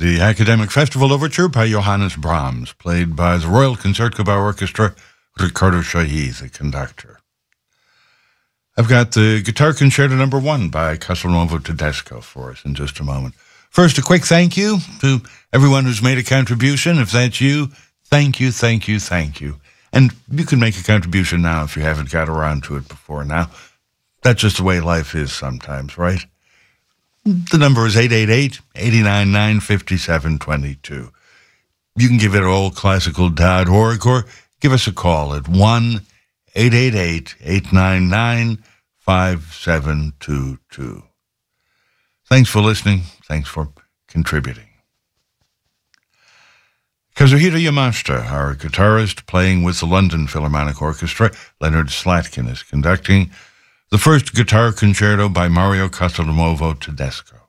The Academic Festival Overture by Johannes Brahms, played by the Royal Concertgebouw Orchestra, Ricardo Chailly, the conductor. I've got the Guitar Concerto No. 1 by Castelnuovo Tedesco for us in just a moment. First, a quick thank you to everyone who's made a contribution. If that's you, thank you, thank you, thank you. And you can make a contribution now if you haven't got around to it before now. That's just the way life is sometimes, right? The number is 888-899-5722. You can give it oldclassical.org or give us a call at 1-888-899-5722. Thanks for listening. Thanks for contributing. Kazuhiro Yamashita, our guitarist, playing with the London Philharmonic Orchestra. Leonard Slatkin is conducting the first guitar concerto by Mario Castelnuovo Tedesco.